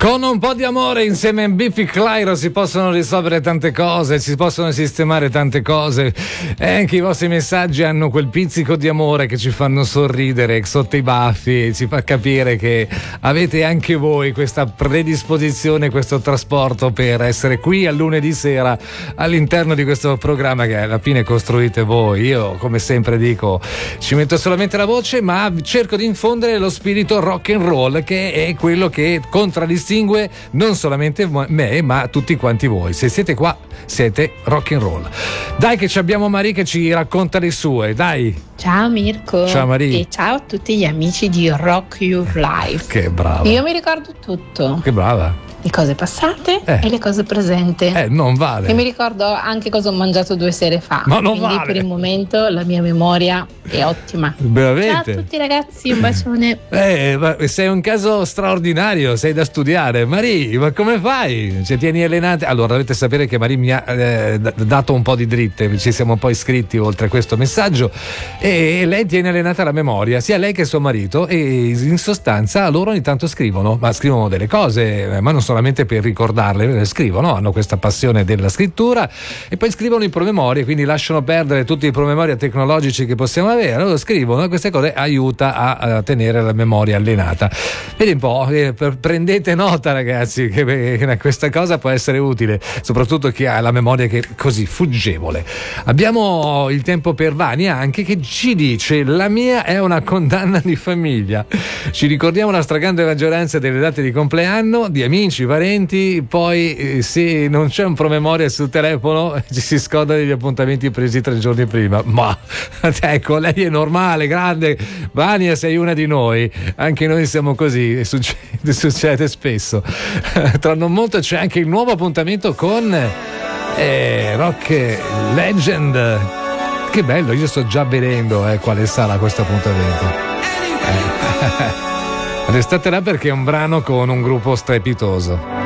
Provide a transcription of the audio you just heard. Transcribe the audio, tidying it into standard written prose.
Con un po' di amore insieme a Biffy Clyro si possono risolvere tante cose, si possono sistemare tante cose e anche i vostri messaggi hanno quel pizzico di amore che ci fanno sorridere sotto i baffi, ci fa capire che avete anche voi questa predisposizione, questo trasporto per essere qui al lunedì sera all'interno di questo programma che alla fine costruite voi. Io, come sempre dico, ci metto solamente la voce, ma cerco di infondere lo spirito rock and roll, che è quello che contraddistingue non solamente me, ma tutti quanti voi. Se siete qua, siete rock and roll. Dai che ci abbiamo Marie che ci racconta le sue, dai. Ciao Mirko. Ciao Marie. E ciao a tutti gli amici di Rock Your Life. Che brava. Io mi ricordo tutto. Che brava. Le cose passate e le cose presenti. Non vale. E mi ricordo anche cosa ho mangiato 2 sere fa. Ma non quindi vale. Per il momento la mia memoria è ottima. Veramente. Ciao a tutti ragazzi, un bacione. Ma sei un caso straordinario, sei da studiare. Marie, ma come fai? Ci tieni allenate? Allora, dovete sapere che Marie mi ha dato un po' di dritte, ci siamo poi iscritti oltre a questo messaggio, e lei tiene allenata la memoria, sia lei che suo marito, e in sostanza loro ogni tanto scrivono delle cose, ma non solamente per ricordarle, scrivono, hanno questa passione della scrittura e poi scrivono i promemoria, quindi lasciano perdere tutti i promemoria tecnologici che possiamo avere, allora scrivono queste cose, aiuta a tenere la memoria allenata. Vedi un po', prendete nota ragazzi che questa cosa può essere utile, soprattutto chi ha la memoria che è così fuggevole. Abbiamo il tempo per Vania anche, che ci dice: la mia è una condanna di famiglia, ci ricordiamo la stragrande maggioranza delle date di compleanno di amici, parenti, poi se non c'è un promemoria sul telefono ci si scorda degli appuntamenti presi 3 giorni prima. Ma ecco, lei è normale, grande. Vania, sei una di noi, anche noi siamo così, succede spesso. Tra non molto c'è anche il nuovo appuntamento con Rock Legend. Che bello, io sto già vedendo quale sarà questo appuntamento. Restate là perché è un brano con un gruppo strepitoso.